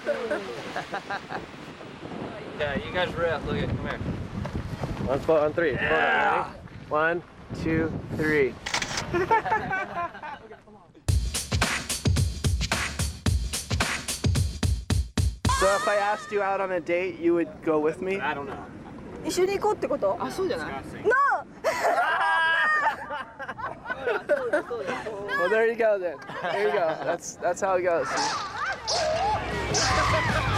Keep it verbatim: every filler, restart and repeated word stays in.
Yeah, you guys rip. Look at, come here. On, foot, on three. Yeah. One, two, three. So if I asked you out on a date, you would go with me? I don't know. 一緒に行こうってこと？ あ、そうじゃない？ No! Well, there you go then. There you go. That's that's how it goes.